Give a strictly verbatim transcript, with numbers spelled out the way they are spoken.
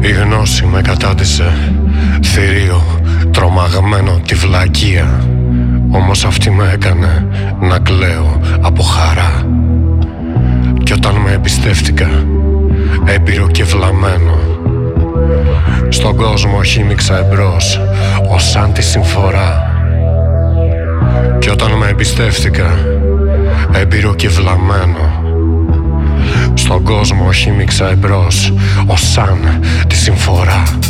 Η γνώση με κατάντησε θηρίο, τρομαγμένο τη βλακεία. Όμως αυτή με έκανε να κλαίω από χαρά. Κι όταν με εμπιστεύτηκα, έμπειρο και βλαμμένο, στον κόσμο χύμιξα εμπρός ως σαν τη συμφορά. Κι όταν με εμπιστεύτηκα, έμπειρο και βλαμμένο, στον κόσμο χύμιξα εμπρός ως σαν τη συμφορά.